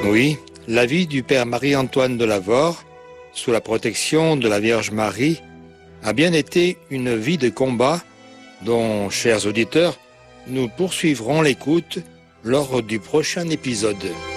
Oui, la vie du père Marie-Antoine de Lavore, sous la protection de la Vierge Marie, a bien été une vie de combat dont, chers auditeurs, nous poursuivrons l'écoute lors du prochain épisode.